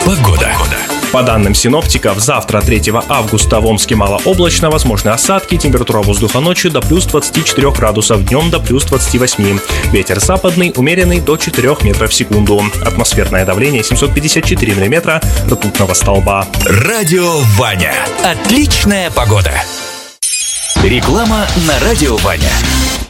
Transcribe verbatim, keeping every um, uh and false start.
Погода. По данным синоптиков, завтра, третьего августа, в Омске малооблачно, возможны осадки, температура воздуха ночью до плюс двадцати четырёх градусов, днем до плюс двадцати восьми. Ветер западный, умеренный до четырёх метров в секунду. Атмосферное давление семьсот пятьдесят четыре миллиметра ртутного столба. Радио Ваня. Отличная погода. Реклама на Радио Ваня.